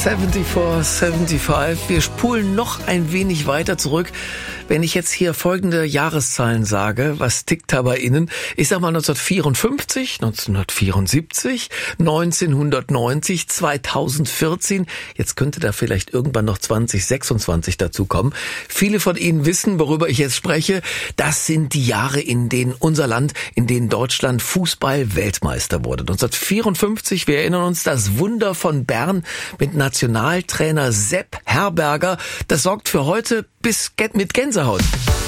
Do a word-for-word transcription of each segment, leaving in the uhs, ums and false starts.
vierundsiebzig, fünfundsiebzig. Wir spulen noch ein wenig weiter zurück. Wenn ich jetzt hier folgende Jahreszahlen sage, was tickt da bei Ihnen? Ich sag mal neunzehnhundertvierundfünfzig, neunzehnhundertvierundsiebzig, neunzehnhundertneunzig, zweitausendvierzehn. Jetzt könnte da vielleicht irgendwann noch zwanzig sechsundzwanzig dazukommen. Viele von Ihnen wissen, worüber ich jetzt spreche. Das sind die Jahre, in denen unser Land, in denen Deutschland Fußball-Weltmeister wurde. neunzehnhundertvierundfünfzig, wir erinnern uns, das Wunder von Bern mit Nationaltrainer Sepp Herberger. Das sorgt für heute bis mit Gänsehaut.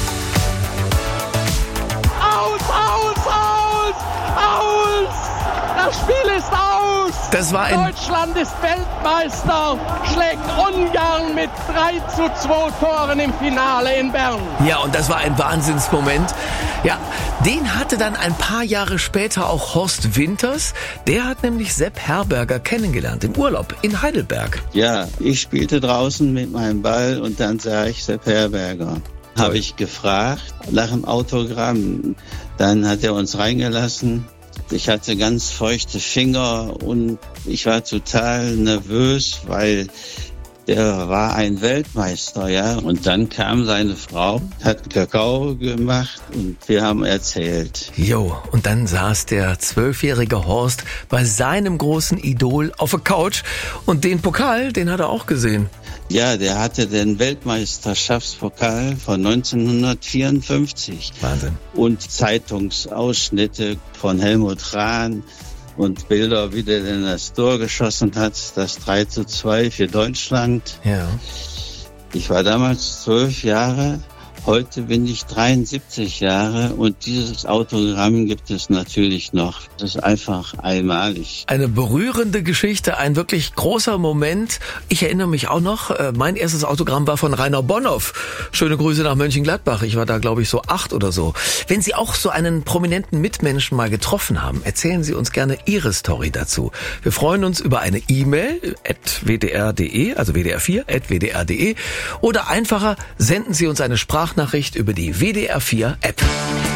Aus, aus, aus, aus! Das Spiel ist aus! Das war ein Deutschland ist Weltmeister, schlägt Ungarn mit drei zu zwei Toren im Finale in Bern. Ja, und das war ein Wahnsinnsmoment. Ja, den hatte dann ein paar Jahre später auch Horst Winters. Der hat nämlich Sepp Herberger kennengelernt im Urlaub in Heidelberg. Ja, ich spielte draußen mit meinem Ball und dann sah ich Sepp Herberger. Habe ich gefragt nach dem Autogramm. Dann hat er uns reingelassen. Ich hatte ganz feuchte Finger und ich war total nervös, weil der war ein Weltmeister, ja. Und dann kam seine Frau, hat Kakao gemacht und wir haben erzählt. Jo, und dann saß der zwölfjährige Horst bei seinem großen Idol auf der Couch und den Pokal, den hat er auch gesehen. Ja, der hatte den Weltmeisterschaftspokal von neunzehnhundertvierundfünfzig. Wahnsinn. Und Zeitungsausschnitte von Helmut Rahn und Bilder, wie der denn das Tor geschossen hat, das drei zu zwei für Deutschland. Ja. Ich war damals zwölf Jahre. Heute bin ich dreiundsiebzig Jahre und dieses Autogramm gibt es natürlich noch. Das ist einfach einmalig. Eine berührende Geschichte, ein wirklich großer Moment. Ich erinnere mich auch noch, mein erstes Autogramm war von Rainer Bonhoff. Schöne Grüße nach Mönchengladbach. Ich war da, glaube ich, so acht oder so. Wenn Sie auch so einen prominenten Mitmenschen mal getroffen haben, erzählen Sie uns gerne Ihre Story dazu. Wir freuen uns über eine E-Mail at w d r punkt d e, also w d r vier at w d r punkt d e oder einfacher, senden Sie uns eine Sprachnachricht Nachricht über die W D R vier App.